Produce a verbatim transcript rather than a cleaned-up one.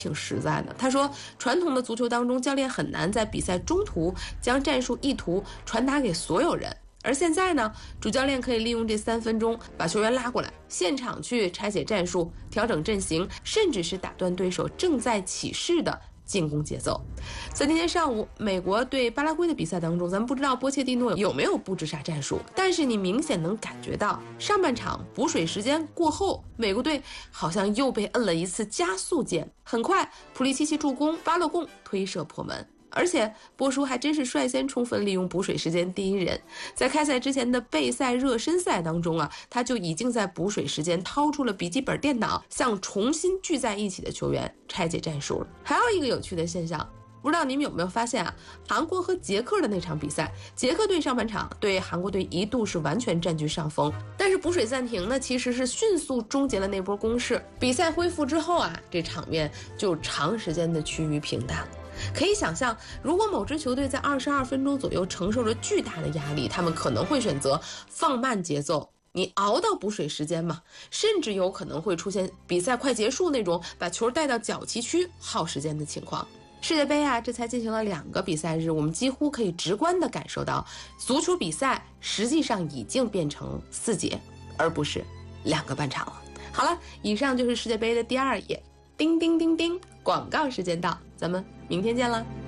挺实在的。他说，传统的足球当中，教练很难在比赛中途将战术意图传达给所有人。而现在呢，主教练可以利用这三分钟把球员拉过来，现场去拆解战术、调整阵型，甚至是打断对手正在起势的进攻节奏。在今天上午美国对巴拉圭的比赛当中，咱们不知道波切蒂诺有没有布置啥战术，但是你明显能感觉到上半场补水时间过后，美国队好像又被摁了一次加速键。很快普利西奇助攻，巴勒贡推射破门。而且波叔还真是率先充分利用补水时间第一人，在开赛之前的备赛热身赛当中啊，他就已经在补水时间掏出了笔记本电脑，向重新聚在一起的球员拆解战术了。还有一个有趣的现象，不知道你们有没有发现啊？韩国和捷克的那场比赛，捷克队上半场对韩国队一度是完全占据上风，但是补水暂停呢，其实是迅速终结了那波攻势。比赛恢复之后啊，这场面就长时间的趋于平淡。可以想象，如果某支球队在二十二分钟左右承受着巨大的压力，他们可能会选择放慢节奏，你熬到补水时间嘛，甚至有可能会出现比赛快结束那种把球带到角旗区耗时间的情况。世界杯啊，这才进行了两个比赛日，我们几乎可以直观地感受到，足球比赛实际上已经变成四节，而不是两个半场了。好了，以上就是世界杯的第二页。叮叮叮叮，广告时间到，咱们明天见了。